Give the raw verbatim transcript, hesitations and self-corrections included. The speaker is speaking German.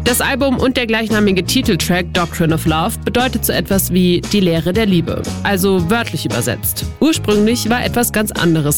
Das Album und der gleichnamige Titeltrack Doctrine of Love bedeutet so etwas wie die Lehre der Liebe, also wörtlich übersetzt. Ursprünglich war etwas ganz anderes